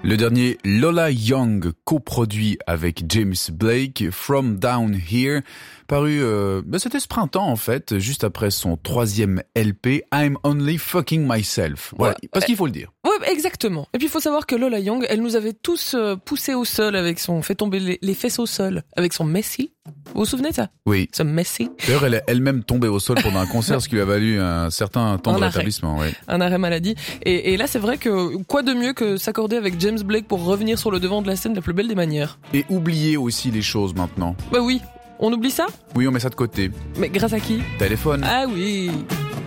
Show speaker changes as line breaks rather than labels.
Le dernier Lola Young, coproduit avec James Blake, From Down Here, paru c'était ce printemps en fait, juste après son 3e LP, I'm Only Fucking Myself. Voilà, parce qu'il faut le dire.
Ouais, exactement. Et puis il faut savoir que Lola Young, elle nous avait tous poussé au sol avec fait tomber les fesses au sol avec son Messy. Vous vous souvenez de ça?
Oui.
Ce Messy.
D'ailleurs, elle est elle-même tombée au sol pendant un concert, ce qui lui a valu un certain temps de rétablissement. Oui.
Un arrêt maladie. Et là, c'est vrai que quoi de mieux que s'accorder avec James Blake pour revenir sur le devant de la scène de la plus belle des manières.
Et oublier aussi les choses maintenant.
Bah oui. On oublie ça?
Oui, on met ça de côté.
Mais grâce à qui?
Téléphone.
Ah oui.